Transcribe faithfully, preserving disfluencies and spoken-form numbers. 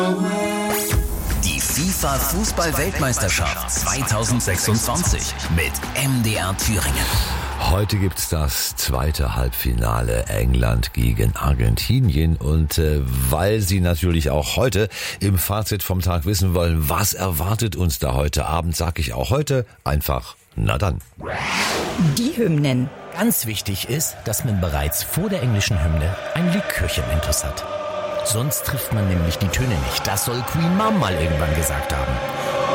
Die FIFA-Fußball-Weltmeisterschaft zweitausendsechsundzwanzig mit M D R Thüringen. Heute gibt's das zweite Halbfinale England gegen Argentinien und äh, weil Sie natürlich auch heute im Fazit vom Tag wissen wollen, was erwartet uns da heute Abend, sage ich auch heute einfach, na dann. Die Hymnen. Ganz wichtig ist, dass man bereits vor der englischen Hymne ein Likörchen intus hat. Sonst trifft man nämlich die Töne nicht. Das soll Queen Mum mal irgendwann gesagt haben.